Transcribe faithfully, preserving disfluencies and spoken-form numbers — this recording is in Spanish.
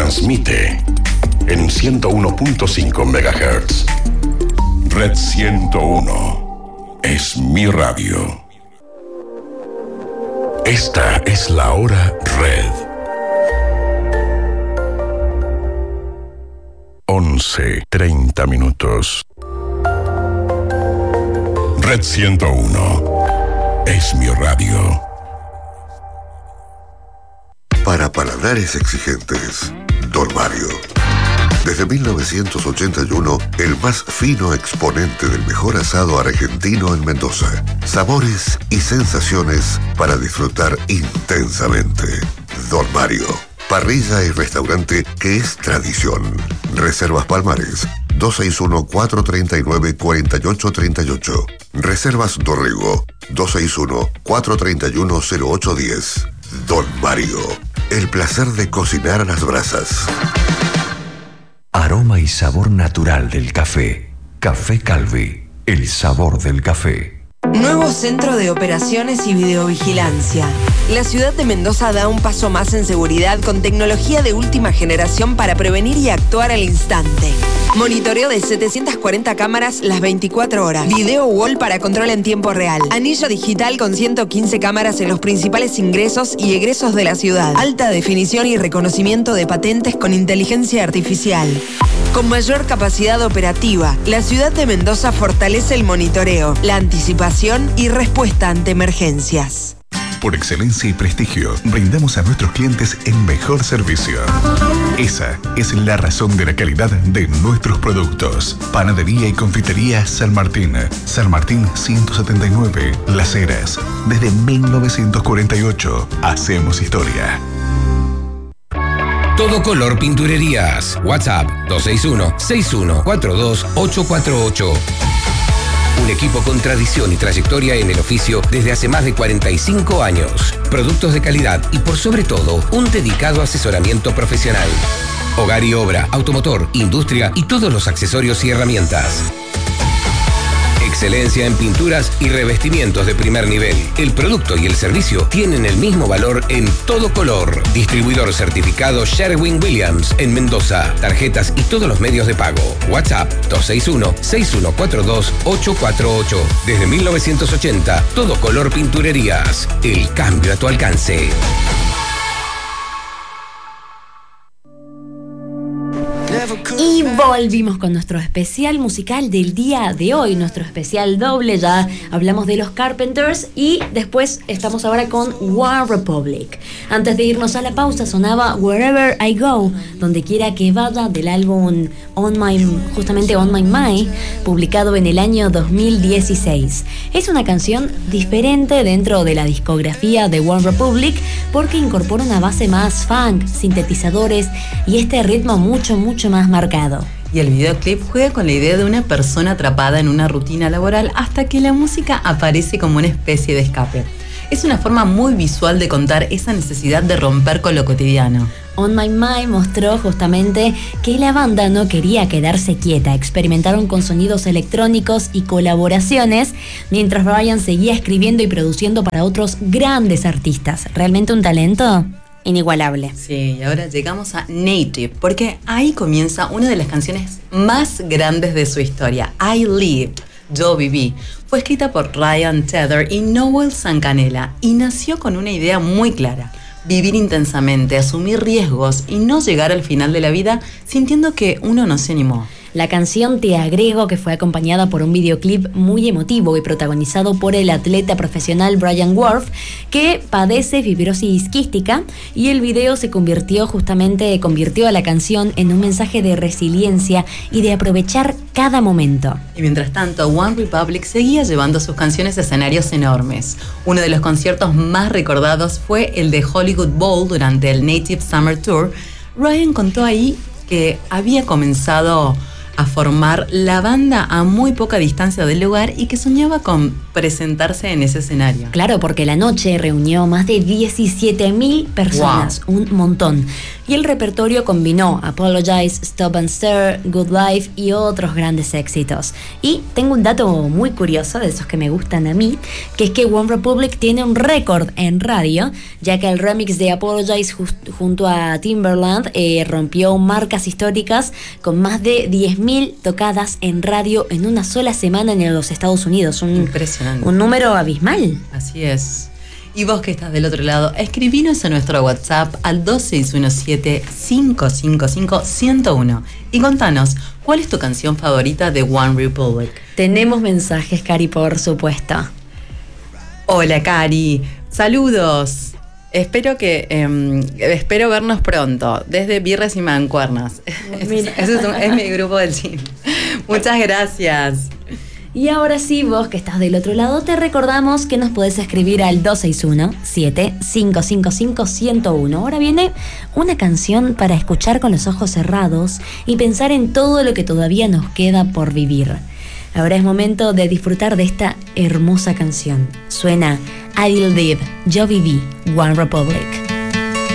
transmite en ciento uno punto cinco megahertz. Red ciento uno es mi radio. Esta es la hora Red. once treinta minutos. Red ciento uno es mi radio. Para paladares exigentes, Don Mario. Desde mil novecientos ochenta y uno, el más fino exponente del mejor asado argentino en Mendoza. Sabores y sensaciones para disfrutar intensamente. Don Mario. Parrilla y restaurante que es tradición. Reservas Palmares, dos seis uno, cuatro tres nueve, cuatro ocho tres ocho. Reservas Dorrego, dos seis uno, cuatro tres uno, cero ocho uno cero. Don Mario. El placer de cocinar a las brasas. Aroma y sabor natural del café. Café Calvi, el sabor del café. Nuevo centro de operaciones y videovigilancia. La ciudad de Mendoza da un paso más en seguridad con tecnología de última generación para prevenir y actuar al instante. Monitoreo de setecientas cuarenta cámaras las veinticuatro horas. Video wall para control en tiempo real. Anillo digital con ciento quince cámaras en los principales ingresos y egresos de la ciudad. Alta definición y reconocimiento de patentes con inteligencia artificial. Con mayor capacidad operativa, la ciudad de Mendoza fortalece el monitoreo, la anticipación y respuesta ante emergencias. Por excelencia y prestigio, brindamos a nuestros clientes el mejor servicio. Esa es la razón de la calidad de nuestros productos. Panadería y confitería San Martín. San Martín ciento setenta y nueve, Las Heras. Desde mil novecientos cuarenta y ocho, hacemos historia. Todo Color Pinturerías. WhatsApp dos seis uno, seis uno cuatro dos, ocho cuatro ocho. Un equipo con tradición y trayectoria en el oficio desde hace más de cuarenta y cinco años. Productos de calidad y por sobre todo, un dedicado asesoramiento profesional. Hogar y obra, automotor, industria y todos los accesorios y herramientas. Excelencia en pinturas y revestimientos de primer nivel. El producto y el servicio tienen el mismo valor en Todo Color. Distribuidor certificado Sherwin-Williams en Mendoza. Tarjetas y todos los medios de pago. WhatsApp dos seis uno, seis uno cuatro dos, ocho cuatro ocho. Desde mil novecientos ochenta, Todo Color Pinturerías. El cambio a tu alcance. Y volvimos con nuestro especial musical del día de hoy, nuestro especial doble. Ya hablamos de los Carpenters y después estamos ahora con One Republic. Antes de irnos a la pausa sonaba Wherever I Go, donde quiera que vaya, del álbum On My, justamente On My Mind, publicado en el año dos mil dieciséis. Es una canción diferente dentro de la discografía de One Republic porque incorpora una base más funk, sintetizadores y este ritmo mucho, mucho más marcado. Y el videoclip juega con la idea de una persona atrapada en una rutina laboral hasta que la música aparece como una especie de escape. Es una forma muy visual de contar esa necesidad de romper con lo cotidiano. On My Mind mostró justamente que la banda no quería quedarse quieta. Experimentaron con sonidos electrónicos y colaboraciones, mientras Ryan seguía escribiendo y produciendo para otros grandes artistas. ¿Realmente un talento? Inigualable. Sí, y ahora llegamos a Native, porque ahí comienza una de las canciones más grandes de su historia, I Lived, Yo Viví. Fue escrita por Ryan Tedder y Noel Zancanella y nació con una idea muy clara: vivir intensamente, asumir riesgos y no llegar al final de la vida sintiendo que uno no se animó. La canción Te Agrego, que fue acompañada por un videoclip muy emotivo y protagonizado por el atleta profesional Brian Worth, que padece fibrosis quística, y el video se convirtió justamente, convirtió a la canción en un mensaje de resiliencia y de aprovechar cada momento. Y mientras tanto, One Republic seguía llevando sus canciones a escenarios enormes. Uno de los conciertos más recordados fue el de Hollywood Bowl durante el Native Summer Tour. Ryan contó ahí que había comenzado a formar la banda a muy poca distancia del lugar y que soñaba con presentarse en ese escenario. Claro, porque la noche reunió más de diecisiete mil personas, wow. Un montón. Y el repertorio combinó Apologize, Stop and Stare, Good Life y otros grandes éxitos. Y tengo un dato muy curioso, de esos que me gustan a mí, que es que OneRepublic tiene un récord en radio, ya que el remix de Apologize just, junto a Timbaland eh, rompió marcas históricas con más de diez mil tocadas en radio en una sola semana en los Estados Unidos. Un, Impresionante. Un número abismal. Así es. Y vos que estás del otro lado, escribinos a nuestro WhatsApp al dos seis uno siete, cinco cinco cinco, uno cero uno y contanos, ¿cuál es tu canción favorita de OneRepublic? Tenemos mensajes, Cari, por supuesto. Hola, Cari. Saludos. Espero que eh, espero vernos pronto desde Birres y Mancuernas. Ese es, un, es mi grupo del gym. Muchas gracias. Y ahora sí, vos que estás del otro lado, te recordamos que nos podés escribir al dos seis uno, siete cinco cinco cinco, uno cero uno. Ahora viene una canción para escuchar con los ojos cerrados y pensar en todo lo que todavía nos queda por vivir. Ahora es momento de disfrutar de esta hermosa canción. Suena I Live, Yo Viví, OneRepublic.